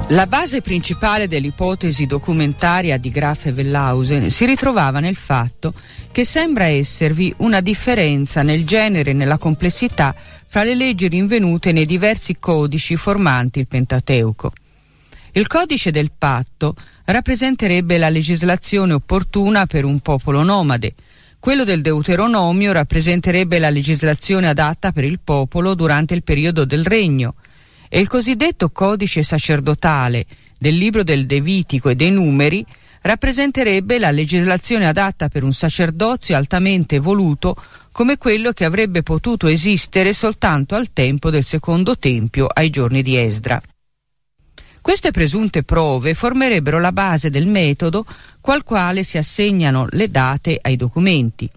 La base principale dell'ipotesi documentaria di Graff e Wellhausen si ritrovava nel fatto che sembra esservi una differenza nel genere e nella complessità fra le leggi rinvenute nei diversi codici formanti il Pentateuco. Il codice del patto rappresenterebbe la legislazione opportuna per un popolo nomade. Quello del Deuteronomio rappresenterebbe la legislazione adatta per il popolo durante il periodo del regno. E il cosiddetto codice sacerdotale del libro del Levitico e dei Numeri rappresenterebbe la legislazione adatta per un sacerdozio altamente evoluto come quello che avrebbe potuto esistere soltanto al tempo del secondo tempio ai giorni di Esdra. Queste presunte prove formerebbero la base del metodo col quale si assegnano le date ai documenti.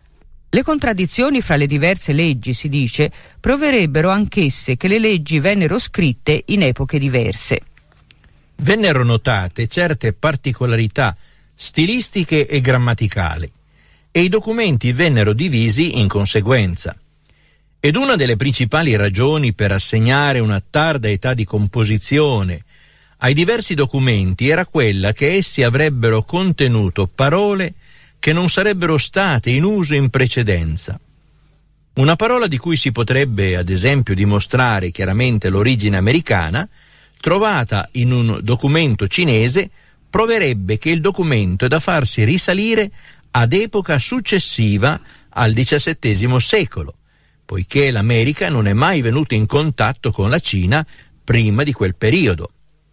Le contraddizioni fra le diverse leggi, si dice, proverebbero anch'esse che le leggi vennero scritte in epoche diverse. Vennero notate certe particolarità stilistiche e grammaticali e i documenti vennero divisi in conseguenza. Ed una delle principali ragioni per assegnare una tarda età di composizione ai diversi documenti era quella che essi avrebbero contenuto parole che non sarebbero state in uso in precedenza. Una parola di cui si potrebbe, ad esempio, dimostrare chiaramente l'origine americana, trovata in un documento cinese, proverebbe che il documento è da farsi risalire ad epoca successiva al XVII secolo, poiché l'America non è mai venuta in contatto con la Cina prima di quel periodo.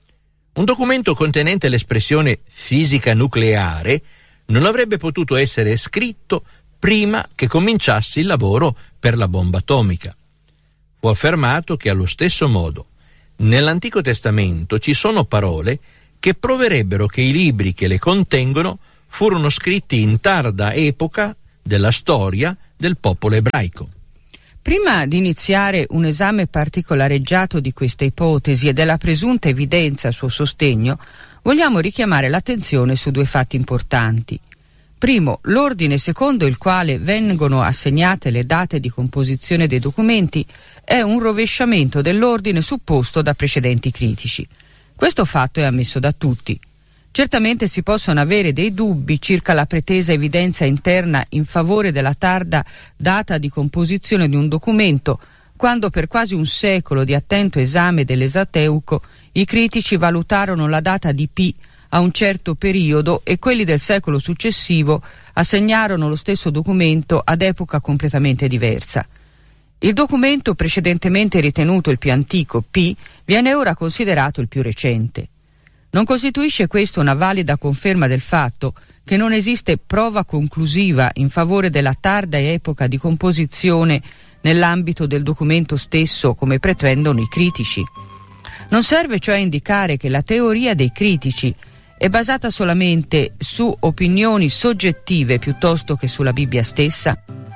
Un documento contenente l'espressione fisica nucleare non avrebbe potuto essere scritto prima che cominciasse il lavoro per la bomba atomica. Fu affermato che allo stesso modo nell'Antico Testamento ci sono parole che proverebbero che i libri che le contengono furono scritti in tarda epoca della storia del popolo ebraico. Prima di iniziare un esame particolareggiato di questa ipotesi e della presunta evidenza a suo sostegno, vogliamo richiamare l'attenzione su due fatti importanti. Primo, l'ordine secondo il quale vengono assegnate le date di composizione dei documenti è un rovesciamento dell'ordine supposto da precedenti critici. Questo fatto è ammesso da tutti. Certamente si possono avere dei dubbi circa la pretesa evidenza interna in favore della tarda data di composizione di un documento, quando per quasi un secolo di attento esame dell'Esateuco i critici valutarono la data di P a un certo periodo e quelli del secolo successivo assegnarono lo stesso documento ad epoca completamente diversa. Il documento precedentemente ritenuto il più antico, P, viene ora considerato il più recente. Non costituisce questo una valida conferma del fatto che non esiste prova conclusiva in favore della tarda epoca di composizione nell'ambito del documento stesso, come pretendono i critici? Non serve cioè indicare che la teoria dei critici è basata solamente su opinioni soggettive piuttosto che sulla Bibbia stessa?